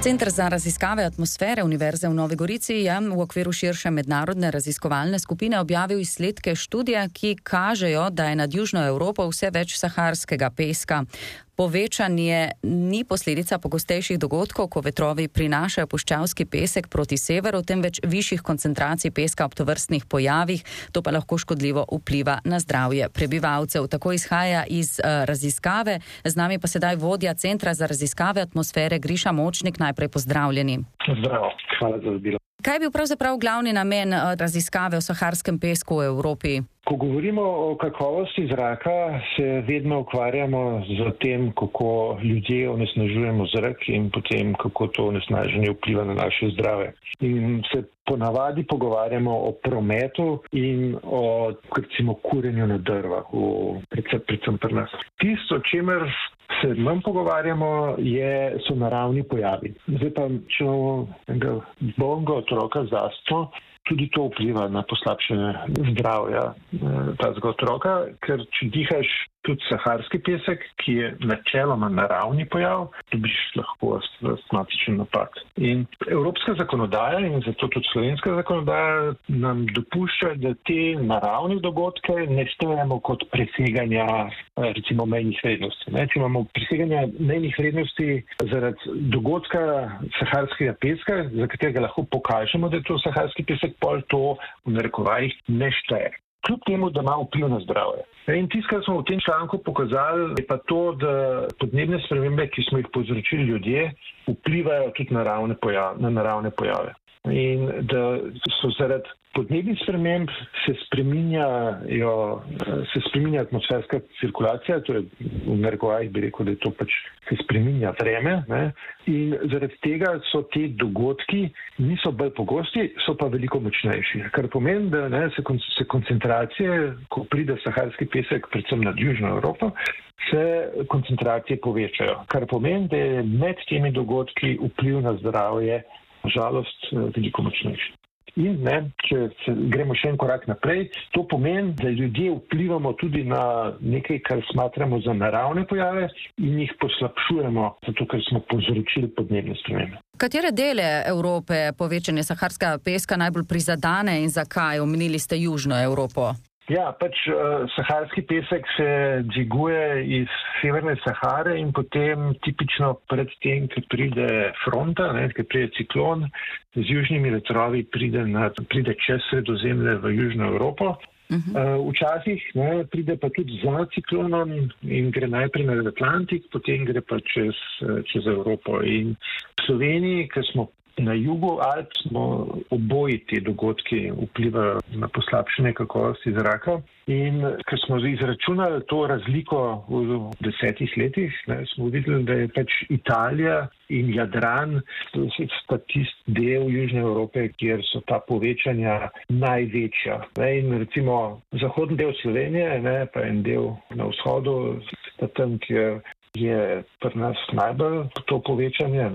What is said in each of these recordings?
Center za raziskave atmosfere Univerze v Novi Gorici je v okviru širše mednarodne raziskovalne skupine objavil izsledke študije, ki kažejo, da je nad Južno Evropo vse več saharskega peska. Povečanje ni posledica pogostejših dogodkov, ko vetrovi prinašajo puščavski pesek proti severu, temveč višjih koncentracij peska ob tovrstnih pojavih, to pa lahko škodljivo vpliva na zdravje prebivalcev. Tako izhaja iz raziskave. Z nami pa sedaj vodja Centra za raziskave atmosfere Griša Močnik. Najprej pozdravljeni. Zdravo, hvala za vabilo. Kaj je bil pravzaprav glavni namen raziskave o saharskem pesku v Evropi? Ko govorimo o kakovosti zraka, se vedno ukvarjamo z tem, kako ljudje onesnažujemo zrak in potem, kako to onesnaženje vpliva na naše zdravje. In se ponavadi pogovarjamo o prometu in o, recimo, kurjenju na drvah, predvsem pri nas. Tisto, o čemer se manj pogovarjamo, so naravni pojavi. Zdaj pa, če imamo enega bolnega otroka z astmo, tudi to vpliva na poslabšanje zdravja tazga otroka, ker če dihaš tudi saharski pesek, ki je načeloma naravni pojav, dobiš lahko astmatičen napad. In evropska zakonodaja in zato tudi slovenska zakonodaja nam dopušča, da te naravne dogodke ne štejemo kot preseganja recimo mejnih vrednosti. Če imamo preseganja mejnih vrednosti zaradi dogodka saharskega peska, za katerega lahko pokažemo, da je to saharski pesek, pol to v narekovajih ne šteje. Kljub temu, da ima vpliv na zdravje. In tisto, kar smo v tem članku pokazali, je pa to, da podnebne spremembe, ki smo jih povzročili ljudje, vplivajo tudi na naravne pojave. In da so zaradi podnebnih sprememb se spreminja atmosferska cirkulacija, to je v narekovajih bi rekel, da je to pač se spreminja vreme, ne? In zaradi tega so te dogodki niso bolj pogosti, so pa veliko močnejši. Kar pomeni, da se koncentracije, ko pride saharski pesek, predvsem nad Južno Evropo, se koncentracije povečajo. Kar pomeni, da je med temi dogodki vpliv na zdravje žalost veliko močnejši. In če gremo še en korak naprej, to pomeni, da ljudje vplivamo tudi na nekaj, kar smatramo za naravne pojave in jih poslabšujemo, zato ker smo povzročili podnebne spremembe. Katere dele Evrope povečanje saharskega peska najbolj prizadene in zakaj? Omenili ste Južno Evropo. Ja, saharski pesek se dviguje iz severne Sahare in potem tipično pred tem, ko pride fronta, ko pride ciklon, z južnimi vetrovi pride čez Sredozemlje v Južno Evropo. Včasih pride pa tudi za ciklonom in gre najprej na Atlantik, potem gre pa čez Evropo. In v Sloveniji, ker smo na jugu Alp, smo oboji te dogodki vplivajo na poslabšanje kakovosti zraka. In ker smo izračunali to razliko v 10 letih, smo videli, da je pač Italija in Jadran sta tisti del Južne Evrope, kjer so ta povečanja največja. In recimo zahodni del Slovenije, pa en del na vzhodu, sta tam, kjer je pri nas najbolj to povečanje,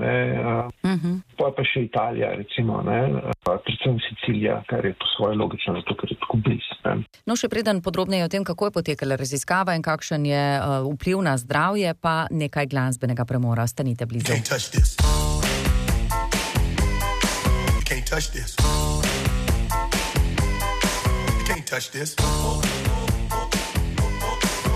pa še Italija, recimo, predvsem Sicilija, kar je po svoje logično, zato ker je tako blizu. No, še preden podrobneje o tem, kako je potekala raziskava in kakšen je vpliv na zdravje, pa nekaj glasbenega premora. Stanite blizu. Can't touch this. You can't touch this. You can't touch this.